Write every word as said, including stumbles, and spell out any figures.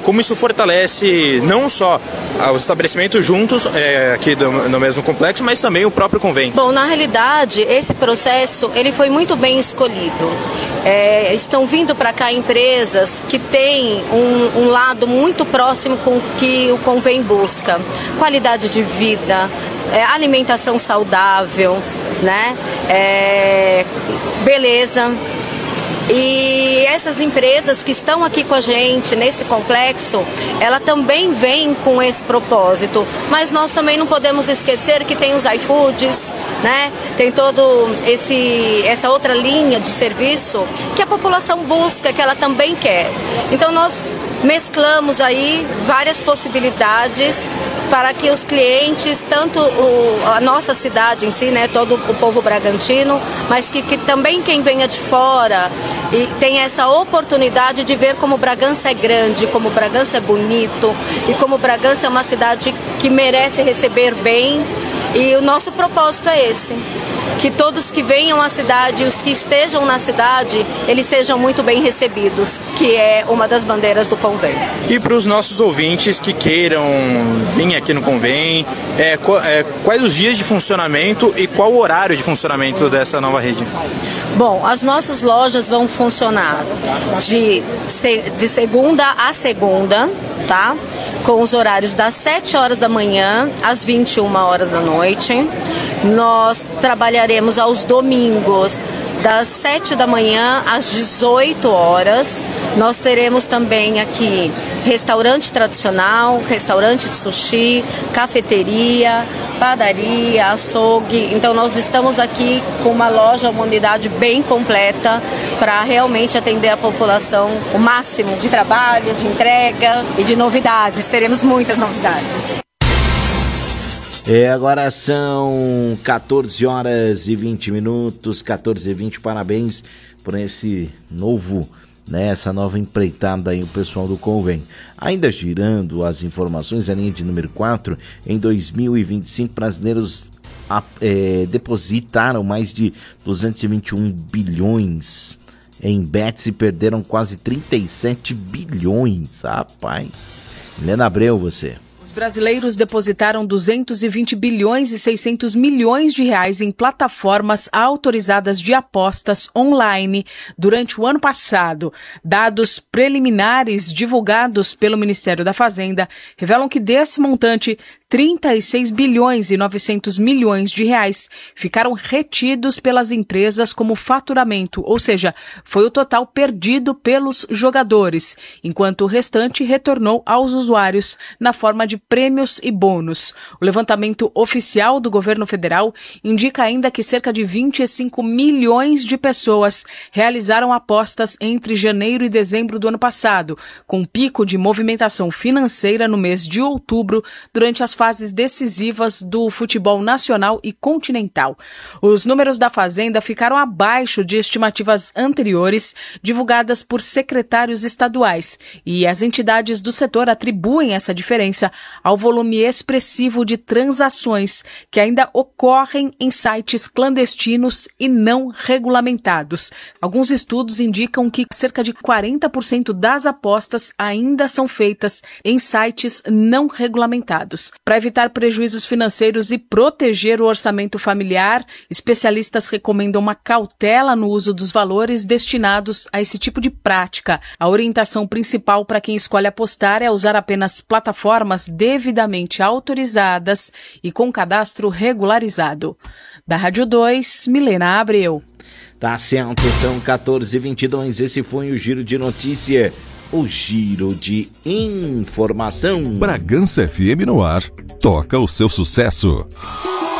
como isso fortalece não só os estabelecimentos juntos é, aqui do, no mesmo complexo, mas também o próprio convênio? Bom, na realidade, esse processo ele foi muito bem escolhido. É, estão vindo para cá empresas que têm um, um lado muito próximo com o que o convênio busca. Qualidade de vida, é, alimentação saudável, né? É, beleza. E essas empresas que estão aqui com a gente nesse complexo, ela também vem com esse propósito. Mas nós também não podemos esquecer que tem os iFoods, né? Tem todo esse essa outra linha de serviço que a população busca, que ela também quer. Então nós mesclamos aí várias possibilidades para que os clientes, tanto o, a nossa cidade em si, né, todo o povo bragantino, mas que, que também quem venha de fora e tem essa oportunidade de ver como Bragança é grande, como Bragança é bonito e como Bragança é uma cidade que merece receber bem. E o nosso propósito é esse, que todos que venham à cidade, os que estejam na cidade, eles sejam muito bem recebidos, que é uma das bandeiras do convênio. E para os nossos ouvintes que queiram vir aqui no convênio, é, é, quais os dias de funcionamento e qual o horário de funcionamento dessa nova rede? Bom, as nossas lojas vão funcionar de, de segunda a segunda, tá? Com os horários das sete horas da manhã às vinte e uma horas da noite. Nós trabalharemos aos domingos das sete da manhã às dezoito horas. Nós teremos também aqui restaurante tradicional, restaurante de sushi, cafeteria, padaria, açougue. Então nós estamos aqui com uma loja, uma unidade bem completa para realmente atender a população o máximo de trabalho, de entrega e de novidades. Teremos muitas novidades. É, agora são quatorze horas e vinte minutos, quatorze e vinte, parabéns por esse novo, né, essa nova empreitada aí, o pessoal do convênio. Ainda girando as informações, a linha de número quatro, em dois mil e vinte e cinco, brasileiros é, depositaram mais de duzentos e vinte e um bilhões em bets e perderam quase trinta e sete bilhões, rapaz. Helena Abreu, você. Os brasileiros depositaram duzentos e vinte bilhões e seiscentos milhões de reais em plataformas autorizadas de apostas online durante o ano passado. Dados preliminares divulgados pelo Ministério da Fazenda revelam que desse montante, trinta e seis bilhões e novecentos milhões de reais ficaram retidos pelas empresas como faturamento, ou seja, foi o total perdido pelos jogadores, enquanto o restante retornou aos usuários na forma de prêmios e bônus. O levantamento oficial do governo federal indica ainda que cerca de vinte e cinco milhões de pessoas realizaram apostas entre janeiro e dezembro do ano passado, com um pico de movimentação financeira no mês de outubro durante as fases decisivas do futebol nacional e continental. Os números da Fazenda ficaram abaixo de estimativas anteriores divulgadas por secretários estaduais e as entidades do setor atribuem essa diferença ao volume expressivo de transações que ainda ocorrem em sites clandestinos e não regulamentados. Alguns estudos indicam que cerca de quarenta por cento das apostas ainda são feitas em sites não regulamentados. Para evitar prejuízos financeiros e proteger o orçamento familiar, especialistas recomendam uma cautela no uso dos valores destinados a esse tipo de prática. A orientação principal para quem escolhe apostar é usar apenas plataformas devidamente autorizadas e com cadastro regularizado. Da Rádio dois, Milena Abreu. Tá certo, são quatorze e vinte e dois, esse foi o Giro de Notícia. O giro de informação. Bragança F M no ar. Toca o seu sucesso.